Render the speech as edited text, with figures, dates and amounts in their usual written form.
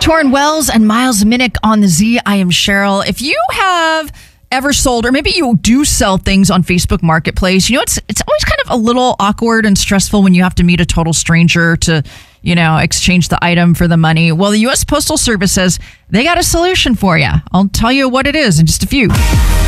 Torrin Wells and Miles Minnick on the Z. I am Cheryl. If you have ever sold, or maybe you do sell things on Facebook Marketplace, you know, it's always kind of a little awkward and stressful when you have to meet a total stranger to, you know, exchange the item for the money. Well, the U.S. Postal Service says they got a solution for you. I'll tell you what it is in just a few.